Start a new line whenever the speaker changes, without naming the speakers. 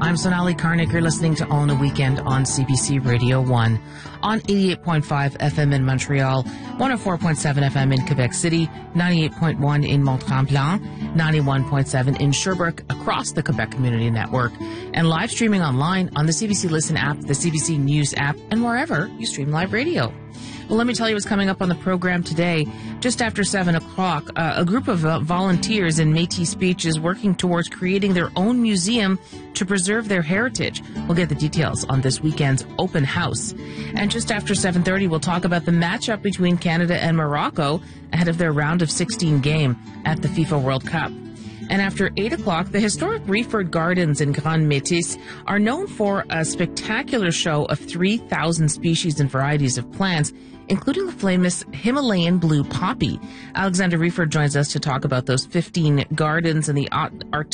I'm Sonali Karnik. You're listening to All in a Weekend on CBC Radio 1 on 88.5 FM in Montreal, 104.7 FM in Quebec City, 98.1 in Mont-Tremblant, 91.7 in Sherbrooke, across the Quebec Community Network, and live streaming online on the CBC Listen app, the CBC News app, and wherever you stream live radio. Well, let me tell you what's coming up on the program today. Just after 7 o'clock, a group of volunteers in Métis speech is working towards creating their own museum to preserve their heritage. We'll get the details on this weekend's open house. And just after 7:30, we'll talk about the matchup between Canada and Morocco ahead of their round of 16 game at the FIFA World Cup. And after 8 o'clock, the historic Reeford Gardens in Grande Métis are known for a spectacular show of 3,000 species and varieties of plants, including the famous Himalayan blue poppy. Alexander Reeford joins us to talk about those 15 gardens and the